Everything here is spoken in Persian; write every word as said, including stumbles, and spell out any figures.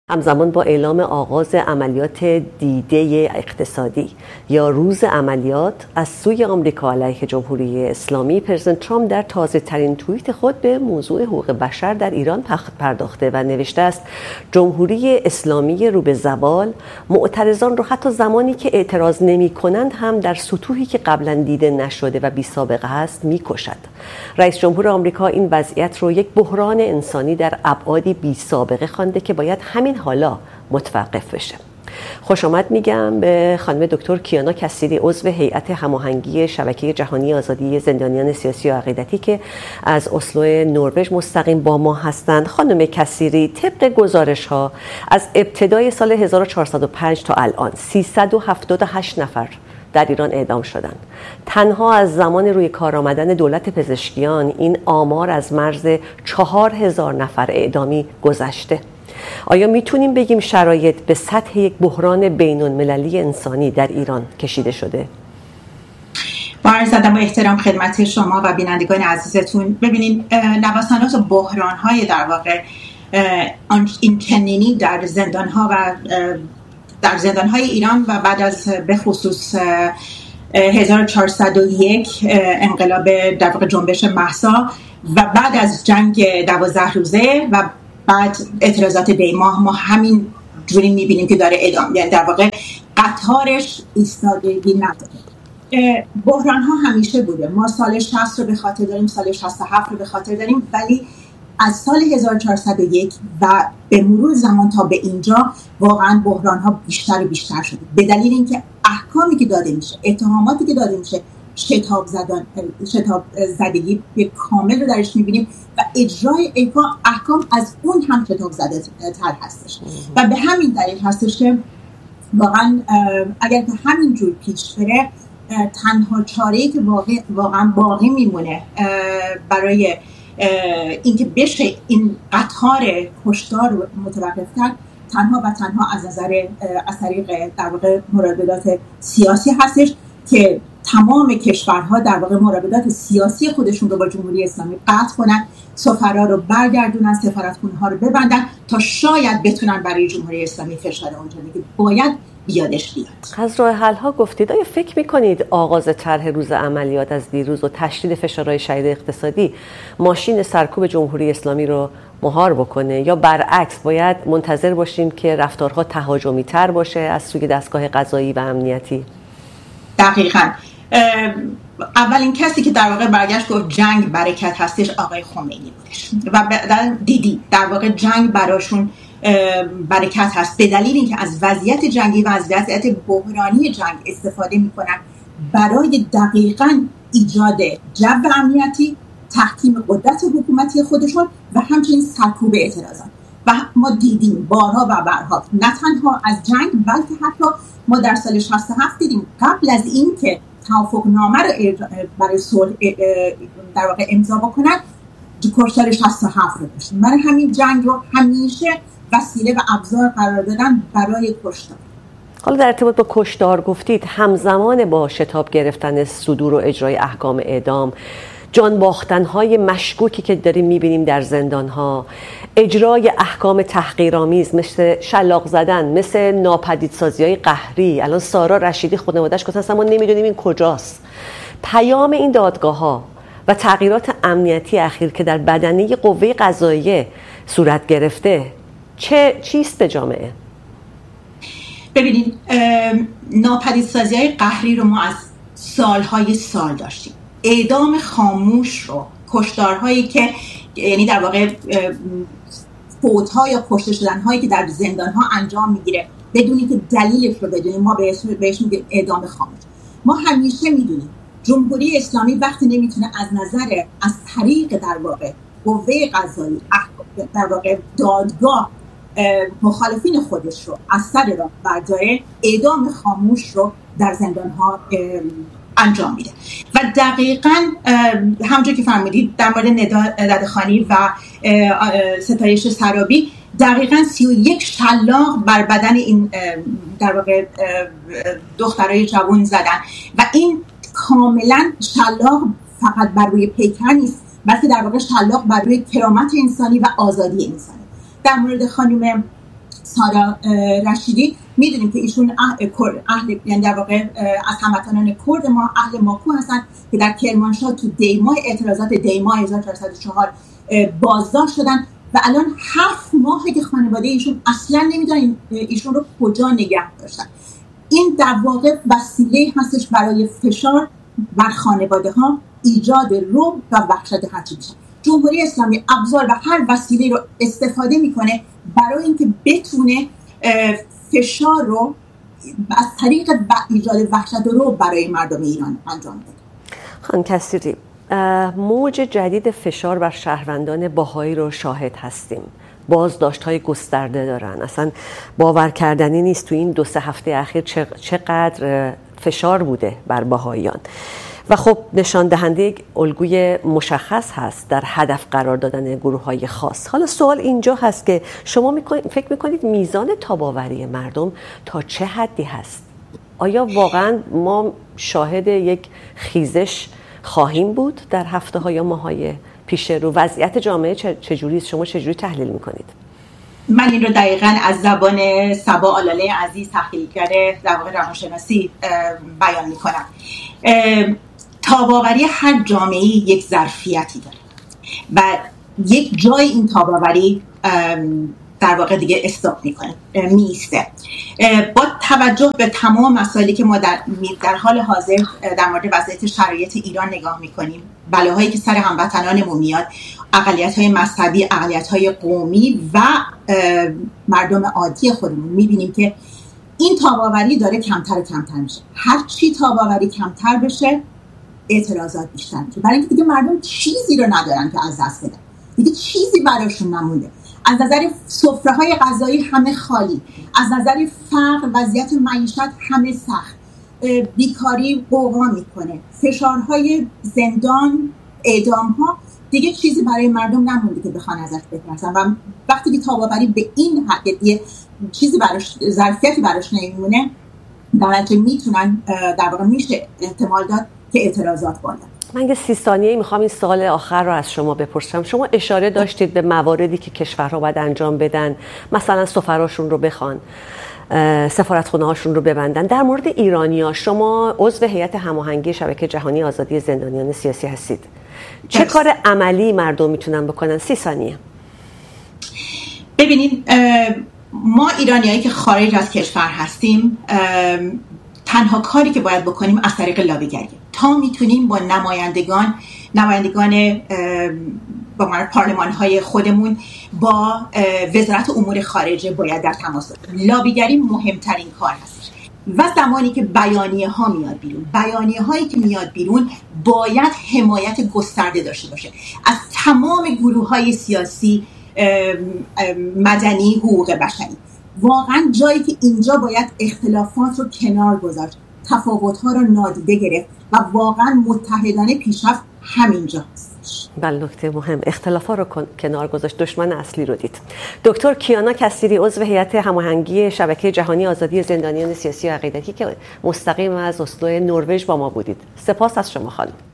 همزمان با اعلام آغاز عملیات دیده اقتصادی یا روز عملیات از سوی آمریکا علیه جمهوری اسلامی، پرزیدنت ترامپ در تازه ترین توییت خود به موضوع حقوق بشر در ایران پرداخته و نوشته است جمهوری اسلامی رو به زوال معترضان رو حتی زمانی که اعتراض نمی کنند هم در سطوحی که قبلا دیده نشده و بی سابقه است می کشد. رئیس جمهور آمریکا این وضعیت رو یک بحران انسانی در ابعادی بی سابقه خوانده که باید همین حالا متوقف بشه. خوش آمد میگم به خانم دکتر کیانا کثیری، عضو هیئت هماهنگی شبکه جهانی آزادی زندانیان سیاسی و عقیدتی که از اسلو نروژ مستقیم با ما هستند. خانم کثیری، طبق گزارش ها از ابتدای سال هزار و چهارصد و پنج تا الان سیصد و هفتاد و هشت نفر در ایران اعدام شدند. تنها از زمان روی کار آمدن دولت پزشکیان این آمار از مرز چهار هزار نفر اعدامی گذشته. آیا میتونیم بگیم شرایط به سطح یک بحران بین‌المللی انسانی در ایران کشیده شده؟ با عرض ادب و احترام خدمت شما و بینندگان عزیزتون، ببینید نوسانات و بحران‌های در واقع این چنینی در زندان‌ها و در زندان‌های ایران و بعد از به خصوص هزار و چهارصد و یک انقلاب در واقع جنبش مهسا و بعد از جنگ دوازده روزه و بعد اعتراضات دی ماه، ما همین جوری می‌بینیم که داره ادامه، یعنی در واقع قطارش ایستادگی نداره. بحران ها همیشه بوده. ما سال شصت رو به خاطر داریم، سال شصت و هفت رو به خاطر داریم، ولی از سال هزار و چهارصد و یک و به مرور زمان تا به اینجا واقعا بحران ها بیشتر و بیشتر شده، به دلیل اینکه احکامی که داده میشه، اتهاماتی که داده میشه، شتاب زدن شتاب زدگی به کامل رو درش میبینیم و اجرای احکام از اون هم شتاب زده تر هستش و به همین دلیل هستش که واقعا اگر که همین جور پیش بره، تنها چاره‌ای که واقع واقعا باقی میمونه برای اینکه بشه این قطار کشتار رو متوقف کرد، تنها و تنها از نظر از طریق در واقع مراودات سیاسی هستش که تمام کشورها در واقع مراودات سیاسی خودشون رو با جمهوری اسلامی قطع کنن، سفرا رو برگردونن، سفارتخونه‌ها رو ببندن تا شاید بتونن برای جمهوری اسلامی فشار اونجا که باید بیادش بیاد. از راه حل ها گفتید، آیا فکر میکنید آغاز طرح روز عملیات از دیروز و تشدید فشارهای شدید اقتصادی ماشین سرکوب جمهوری اسلامی رو مهار بکنه، یا برعکس باید منتظر باشیم که رفتارها تهاجمی تر باشه از سوی دستگاه قضایی و امنیتی؟ دقیقاً. اولین کسی که در واقع برگشت گفت جنگ برکت هستش آقای خمینی بودش و بعد دیدی در واقع جنگ براشون برکت هست، به دلیل اینکه از وضعیت جنگی و از وضعیت بحرانی جنگ استفاده میکنن برای دقیقاً ایجاد جو امنیتی، تحکیم قدرت حکومتی خودشون و همچنین سرکوب اعتراضات. و ما دیدیم بارها و بارها، نه تنها از جنگ بلکه حتی ما در سال شصت و هفت دیدیم قبل از این که توافقنامه رو برای صلح در واقع امضا بکنن، کشتار شصت و هفت رو داشتیم. من همین جنگ رو همیشه وسیله و ابزار قرار دادن برای کشتار. حالا در ارتباط با کشتار گفتید، همزمان با شتاب گرفتن صدور و اجرای احکام اعدام، جان باختن‌های مشکوکی که داریم می‌بینیم در زندان‌ها، اجرای احکام تحقیرآمیز مثل شلاق زدن، مثل ناپدیدسازی‌های قهری. الان سارا رشیدی خانواده‌اش گفت اصلا ما نمی‌دونیم این کجاست. پیام این دادگاه‌ها و تغییرات امنیتی اخیر که در بدنه قوه قضاییه صورت گرفته، چه چیست به جامعه؟ ببینید، ناپدیدسازی‌های قهری رو ما از سال‌های سال داشتیم. اعدام خاموش رو، کشتارهایی که یعنی در واقع فوت‌ها یا کشته شدن‌هایی که در زندان‌ها انجام می‌گیره بدونی که دلیلش رو بدونیم، ما بهش میگیم اعدام خاموش. ما همیشه می‌دونیم جمهوری اسلامی وقتی نمیتونه از نظر از طریق در واقع قوه قضایی در واقع دادگاه مخالفین خودش رو از سر راه برداره، اعدام خاموش رو در زندان‌ها انجام میده. و دقیقاً همونجور که فهمیدید در مورد ندا ددخانی و ستایش سرابی، دقیقاً سی و یک شلاق بر بدن این در واقع دخترای جوان زدن و این کاملاً شلاق فقط بر روی پیکر نیست، بلکه در واقع شلاق بر روی کرامت انسانی و آزادی انسانی. در مورد خانم سارا رشیدی میدونیم که ایشون اهل اهل یعنی در واقع از هموطنان کرد ما اهل ماکو هستن که در کرمانشاه تو دیماه اعتراضات دیماه هزار و چهارصد و چهار بازداشت شدن و الان هفت ماهه که خانواده ایشون اصلا نمیدونن ایشون رو کجا نگه داشتن. این در واقع وسیله هستش برای فشار بر خانواده ها، ایجاد رعب و وحشت هرچی بشه. جمهوری اسلامی ابزار و هر وسیله رو استفاده میکنه برای اینکه بتونه فشار رو از طریق ایجاد وحشت و رعب برای مردم ایران انجام بده. خانم کثیری، موج جدید فشار بر شهروندان بهایی رو شاهد هستیم. بازداشت‌های گسترده دارن. اصلا باور کردنی نیست تو این دو سه هفته اخیر چقدر فشار بوده بر بهاییان و خب نشان دهنده یک الگوی مشخص هست در هدف قرار دادن گروه‌های خاص. حالا سوال اینجا هست که شما میکنید فکر میکنید میزان تاب‌آوری مردم تا چه حدی هست؟ آیا واقعا ما شاهد یک خیزش خواهیم بود در هفته‌ها یا ماه‌های پیش رو؟ وضعیت جامعه چجوری است؟ شما چجوری تحلیل میکنید؟ من این رو دقیقاً از زبان صبا آلاله عزیز تحلیلگر در واقع روانشناسی بیان میکنم. تاب‌آوری هر جامعه‌ای یک ظرفیتی داره و یک جای این تاب‌آوری در واقع دیگه استاپ میکنه، میسته. با توجه به تمام مسائلی که ما در, در حال حاضر در مورد وضعیت شرایط ایران نگاه میکنیم، بلاهایی که سر هموطنانمون میاد، اقلیت‌های مذهبی، اقلیت‌های قومی و مردم عادی خودمون، میبینیم که این تاب‌آوری داره کمتر و کمتر میشه. هر چی تاب‌آوری کمتر بشه اعتراضات بیشتر میشه، برای اینکه دیگه مردم چیزی رو ندارن که از دست بدن، دیگه چیزی براشون نمونده. از نظر سفره‌های غذایی همه خالی، از نظر فقر وضعیت معیشت همه سخت، بیکاری قوقا میکنه، فشارهای زندان، اعدام‌ها، دیگه چیزی برای مردم نمونده که بخوان ازش بپرسن و وقتی که تاب‌آوری به این حد یه چیزی براش ظرفیتی براش نمیمونه، در نتیجه میتونن در واقع میشه احتمال داد که اعتراضات بالا. من یه سی ثانیه‌ای میخوام این سوال آخر رو از شما بپرسم. شما اشاره داشتید به مواردی که کشورها باید انجام بدن، مثلا سفراشون رو بخوان، سفارتخونه هاشون رو ببندن. در مورد ایرانی‌ها، شما عضو هیئت هماهنگی شبکه جهانی آزادی زندانیان سیاسی هستید. چه کار عملی مردم میتونن بکنن؟ سی ثانیه. ببینید، ما ایرانیایی که خارج از کشور هستیم، تنها کاری که باید بکنیم از طریق لابیگری، تا میتونیم با نمایندگان نمایندگان با پارلمان‌های خودمون، با وزارت امور خارجه باید در تماس باشیم. لابیگری مهمترین کار هست و زمانی که بیانیه ها میاد بیرون، بیانیه هایی که میاد بیرون باید حمایت گسترده داشته باشه از تمام گروه های سیاسی، مدنی، حقوق بشری. واقعا جایی که اینجا باید اختلافات رو کنار گذاشت، تفاوت‌ها رو نادیده گرفت و واقعا متحدانه پیشرفت همینجا هستش. بله، نکته مهم، اختلافات رو کنار گذاشت، دشمن اصلی رو دید. دکتر کیانا کثیری، عضو هیئت هماهنگی شبکه جهانی آزادی زندانیان سیاسی و عقیدتی که مستقیم از اسلو نروژ با ما بودید. سپاس از شما خانم.